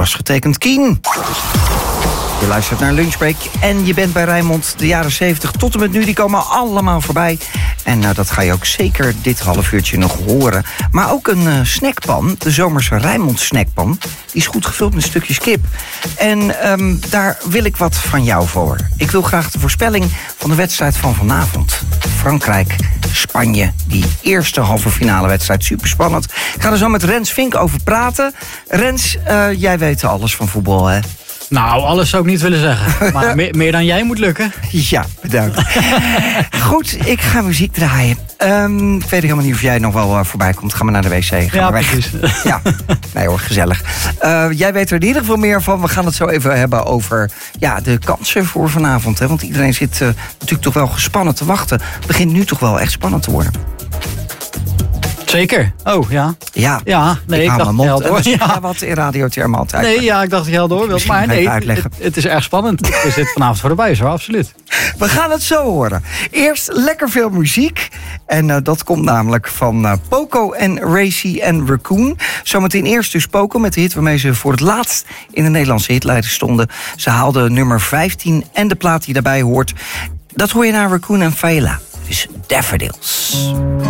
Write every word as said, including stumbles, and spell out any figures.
was getekend Kien. Je luistert naar Lunchbreak en je bent bij Rijnmond. De jaren zeventig tot en met nu, die komen allemaal voorbij. En nou, dat ga je ook zeker dit half uurtje nog horen. Maar ook een uh, snackpan, de zomerse Rijnmond snackpan. Die is goed gevuld met stukjes kip. En um, daar wil ik wat van jou voor. Ik wil graag de voorspelling van de wedstrijd van vanavond. Frankrijk, Spanje, die eerste halve finale wedstrijd. Superspannend. Ik ga er zo met Rens Vink over praten. Rens, uh, jij weet alles van voetbal, hè? Nou, alles zou ik niet willen zeggen. Maar meer, meer dan jij moet lukken. Ja, bedankt. Goed, ik ga muziek draaien. Um, ik weet helemaal niet of jij nog wel uh, voorbij komt. Ga maar naar de wc. Ga ja, maar weg. Precies. Ja, nee hoor, gezellig. Uh, jij weet er in ieder geval meer van. We gaan het zo even hebben over ja, de kansen voor vanavond. Hè? Want iedereen zit uh, natuurlijk toch wel gespannen te wachten. Het begint nu toch wel echt spannend te worden. Zeker. Oh, ja. Ja, ja nee, ik, ik hou dacht mijn mond. door. Ja. Ja. Wat in radioterm altijd. Nee, ja, ik dacht dat je al door wilt. Maar nee, het, het is erg spannend. We zitten vanavond voor de buis, hoor, absoluut. We gaan het zo horen. Eerst lekker veel muziek. En uh, dat komt namelijk van uh, Poco en Racy en Raccoon. Zometeen eerst dus Poco met de hit waarmee ze voor het laatst in de Nederlandse hitlijst stonden. Ze haalden nummer vijftien en de plaat die daarbij hoort. Dat hoor je naar Raccoon en Failla. Dus Daffodils.